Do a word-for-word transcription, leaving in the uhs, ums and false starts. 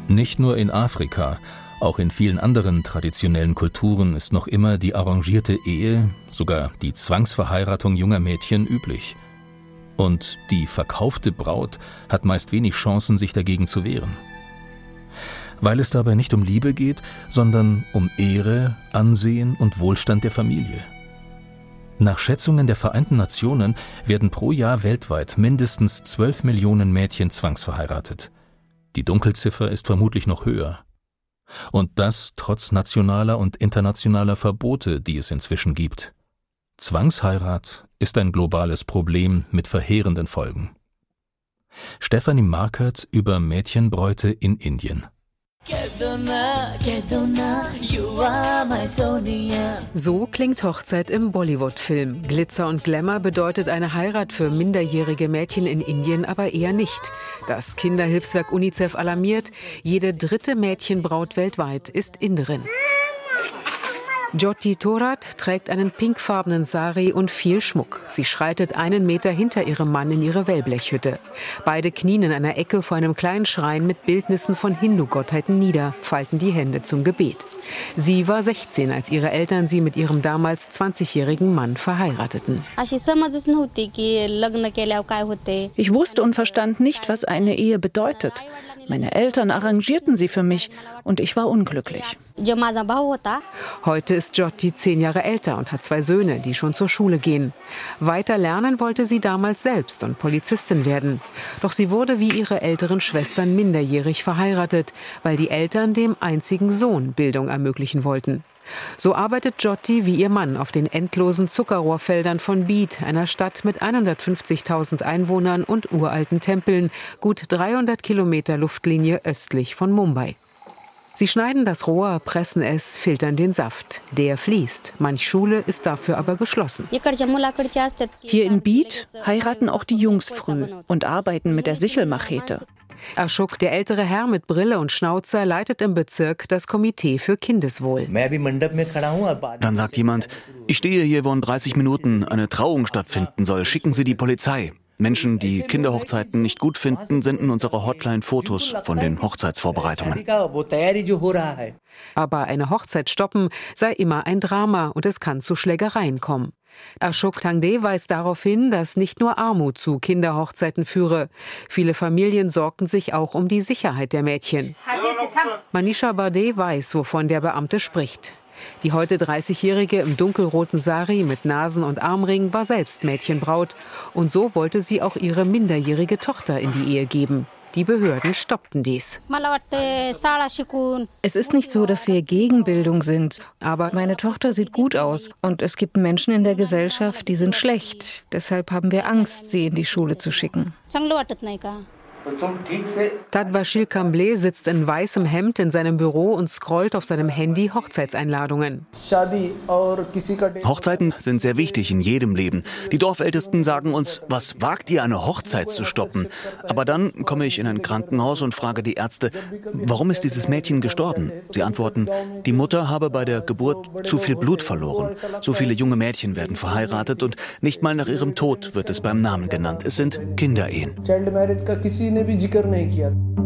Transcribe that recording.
Nicht nur in Afrika, auch in vielen anderen traditionellen Kulturen ist noch immer die arrangierte Ehe, sogar die Zwangsverheiratung junger Mädchen üblich. Und die verkaufte Braut hat meist wenig Chancen, sich dagegen zu wehren. Weil es dabei nicht um Liebe geht, sondern um Ehre, Ansehen und Wohlstand der Familie. Nach Schätzungen der Vereinten Nationen werden pro Jahr weltweit mindestens zwölf Millionen Mädchen zwangsverheiratet. Die Dunkelziffer ist vermutlich noch höher. Und das trotz nationaler und internationaler Verbote, die es inzwischen gibt. Zwangsheirat ist ein globales Problem mit verheerenden Folgen. Stefanie Markert über Mädchenbräute in Indien. So klingt Hochzeit im Bollywood-Film. Glitzer und Glamour bedeutet eine Heirat für minderjährige Mädchen in Indien aber eher nicht. Das Kinderhilfswerk UNICEF alarmiert, jede dritte Mädchenbraut weltweit ist Inderin. Jyoti Thorat trägt einen pinkfarbenen Sari und viel Schmuck. Sie schreitet einen Meter hinter ihrem Mann in ihre Wellblechhütte. Beide knien in einer Ecke vor einem kleinen Schrein mit Bildnissen von Hindu-Gottheiten nieder, falten die Hände zum Gebet. Sie war sechzehn, als ihre Eltern sie mit ihrem damals zwanzigjährigen Mann verheirateten. Ich wusste und verstand nicht, was eine Ehe bedeutet. Meine Eltern arrangierten sie für mich und ich war unglücklich. Heute ist Jyoti zehn Jahre älter und hat zwei Söhne, die schon zur Schule gehen. Weiter lernen wollte sie damals selbst und Polizistin werden. Doch sie wurde wie ihre älteren Schwestern minderjährig verheiratet, weil die Eltern dem einzigen Sohn Bildung ermöglichen wollten. So arbeitet Jyoti wie ihr Mann auf den endlosen Zuckerrohrfeldern von Bid, einer Stadt mit hundertfünfzigtausend Einwohnern und uralten Tempeln, gut dreihundert Kilometer Luftlinie östlich von Mumbai. Sie schneiden das Rohr, pressen es, filtern den Saft. Der fließt. Manch Schule ist dafür aber geschlossen. Hier in Bid heiraten auch die Jungs früh und arbeiten mit der Sichelmachete. Ashok, der ältere Herr mit Brille und Schnauzer, leitet im Bezirk das Komitee für Kindeswohl. Dann sagt jemand, ich stehe hier, wo in dreißig Minuten eine Trauung stattfinden soll. Schicken Sie die Polizei. Menschen, die Kinderhochzeiten nicht gut finden, senden unserer Hotline Fotos von den Hochzeitsvorbereitungen. Aber eine Hochzeit stoppen sei immer ein Drama und es kann zu Schlägereien kommen. Ashok Tangde weist darauf hin, dass nicht nur Armut zu Kinderhochzeiten führe. Viele Familien sorgten sich auch um die Sicherheit der Mädchen. Manisha Bade weiß, wovon der Beamte spricht. Die heute dreißigjährige im dunkelroten Sari mit Nasen- und Armring war selbst Mädchenbraut. Und so wollte sie auch ihre minderjährige Tochter in die Ehe geben. Die Behörden stoppten dies. Es ist nicht so, dass wir gegen Bildung sind. Aber meine Tochter sieht gut aus. Und es gibt Menschen in der Gesellschaft, die sind schlecht. Deshalb haben wir Angst, sie in die Schule zu schicken. Tadvashil Kamble sitzt in weißem Hemd in seinem Büro und scrollt auf seinem Handy Hochzeitseinladungen. Hochzeiten sind sehr wichtig in jedem Leben. Die Dorfältesten sagen uns, was wagt ihr, eine Hochzeit zu stoppen? Aber dann komme ich in ein Krankenhaus und frage die Ärzte, warum ist dieses Mädchen gestorben? Sie antworten, die Mutter habe bei der Geburt zu viel Blut verloren. So viele junge Mädchen werden verheiratet und nicht mal nach ihrem Tod wird es beim Namen genannt. Es sind Kinderehen. Child marriage का किसी ने भी जिक्र नहीं किया।